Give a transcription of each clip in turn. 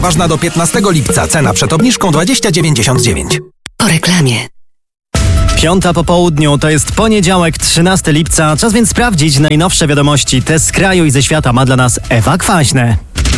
Ważna do 15 lipca. Cena przed obniżką 20,99. Po reklamie. 5 po południu, to jest poniedziałek, 13 lipca. Czas więc sprawdzić najnowsze wiadomości. Te z kraju i ze świata ma dla nas Ewa Kwaśne.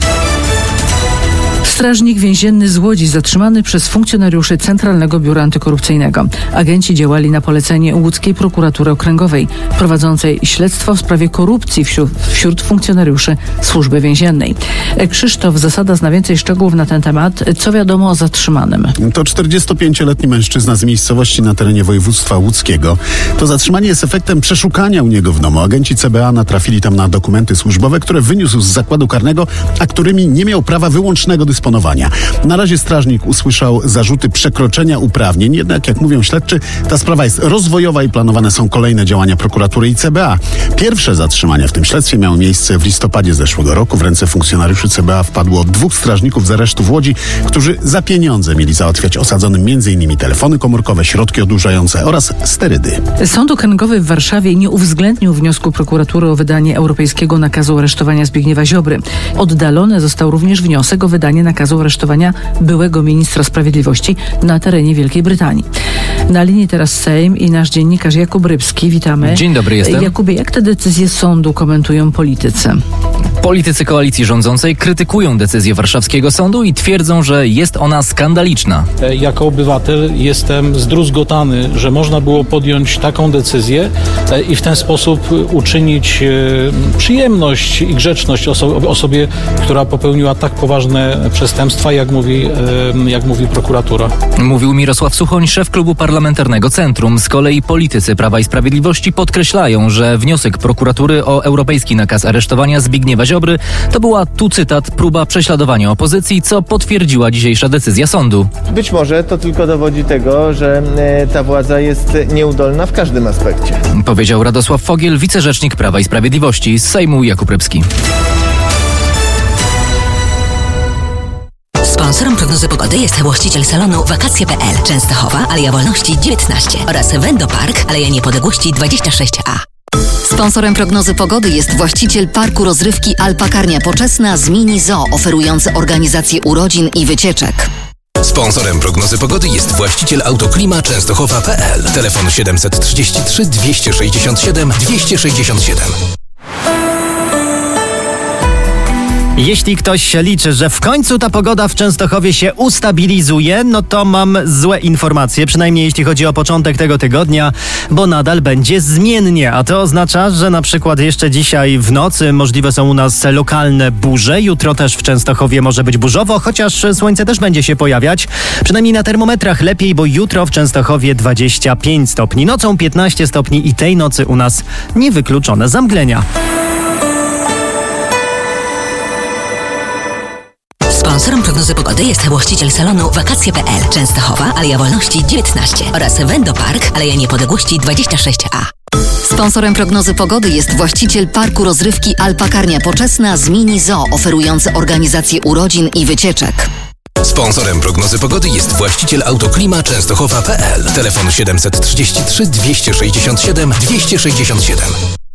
Strażnik więzienny z Łodzi zatrzymany przez funkcjonariuszy Centralnego Biura Antykorupcyjnego. Agenci działali na polecenie łódzkiej prokuratury okręgowej, prowadzącej śledztwo w sprawie korupcji wśród funkcjonariuszy Służby Więziennej. Krzysztof Zasada zna więcej szczegółów na ten temat. Co wiadomo o zatrzymanym? To 45-letni mężczyzna z miejscowości na terenie województwa łódzkiego. To zatrzymanie jest efektem przeszukania u niego w domu. Agenci CBA natrafili tam na dokumenty służbowe, które wyniósł z zakładu karnego, a którymi nie miał prawa wyłącznego dysponowania. Na razie strażnik usłyszał zarzuty przekroczenia uprawnień, jednak jak mówią śledczy, ta sprawa jest rozwojowa i planowane są kolejne działania prokuratury i CBA. Pierwsze zatrzymania w tym śledztwie miały miejsce w listopadzie zeszłego roku. W ręce funkcjonariuszy CBA wpadło 2 strażników z aresztu w Łodzi, którzy za pieniądze mieli załatwiać osadzonym m.in. telefony komórkowe, środki odurzające oraz sterydy. Sąd okręgowy w Warszawie nie uwzględnił wniosku prokuratury o wydanie europejskiego nakazu aresztowania Zbigniewa Ziobry. Oddalony został również wniosek o wydanie nakazu aresztowania byłego ministra sprawiedliwości na terenie Wielkiej Brytanii. Na linii teraz Sejm i nasz dziennikarz Jakub Rybski. Witamy. Dzień dobry, jestem. Jakubie, jak te decyzje sądu komentują politycy? Politycy koalicji rządzącej krytykują decyzję warszawskiego sądu i twierdzą, że jest ona skandaliczna. Jako obywatel jestem zdruzgotany, że można było podjąć taką decyzję i w ten sposób uczynić przyjemność i grzeczność osobie, która popełniła tak poważne przestępstwa, jak mówi prokuratura. Mówił Mirosław Suchoń, szef klubu parlamentarnego Centrum. Z kolei politycy Prawa i Sprawiedliwości podkreślają, że wniosek prokuratury o europejski nakaz aresztowania Zbigniewa Ziobry to była, tu cytat, próba prześladowania opozycji, co potwierdziła dzisiejsza decyzja sądu. Być może to tylko dowodzi tego, że ta władza jest nieudolna w każdym aspekcie. Powiedział Radosław Fogiel, wicerzecznik Prawa i Sprawiedliwości. Z Sejmu Jakub Rybski. Sponsorem prognozy pogody jest właściciel salonu Wakacje.pl, Częstochowa, Aleja Wolności 19 oraz Wendopark, Aleja Niepodległości 26A. Sponsorem prognozy pogody jest właściciel parku rozrywki Alpakarnia Poczesna z Mini Zoo, oferujący organizację urodzin i wycieczek. Sponsorem prognozy pogody jest właściciel Autoklima Częstochowa.pl. Telefon 733 267 267. Jeśli ktoś się liczy, że w końcu ta pogoda w Częstochowie się ustabilizuje, no to mam złe informacje, przynajmniej jeśli chodzi o początek tego tygodnia, bo nadal będzie zmiennie, a to oznacza, że na przykład jeszcze dzisiaj w nocy możliwe są u nas lokalne burze, jutro też w Częstochowie może być burzowo, chociaż słońce też będzie się pojawiać, przynajmniej na termometrach lepiej, bo jutro w Częstochowie 25 stopni, nocą 15 stopni i tej nocy u nas niewykluczone zamglenia. Sponsorem prognozy pogody jest właściciel salonu Wakacje.pl, Częstochowa, Aleja Wolności 19 oraz Wendopark, Aleja Niepodległości 26A. Sponsorem prognozy pogody jest właściciel parku rozrywki Alpakarnia Poczesna z Mini Zoo, oferujący organizację urodzin i wycieczek. Sponsorem prognozy pogody jest właściciel Autoklima Częstochowa.pl. Telefon 733 267 267.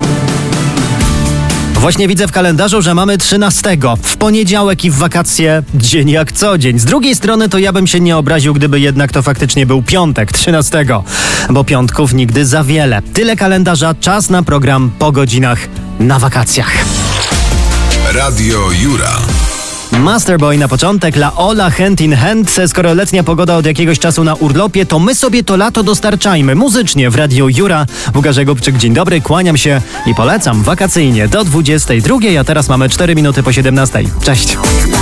Właśnie widzę w kalendarzu, że mamy 13. W poniedziałek i w wakacje dzień jak co dzień. Z drugiej strony to ja bym się nie obraził, gdyby jednak to faktycznie był piątek, 13. Bo piątków nigdy za wiele. Tyle kalendarza, czas na program Po godzinach na wakacjach. Radio Jura. Masterboy na początek, La Ola Hand in Hand. Skoro letnia pogoda od jakiegoś czasu na urlopie, to my sobie to lato dostarczajmy muzycznie w Radio Jura. Łukasz Jakubczyk, dzień dobry, kłaniam się i polecam wakacyjnie do 22, a teraz mamy 4 minuty po 17. Cześć.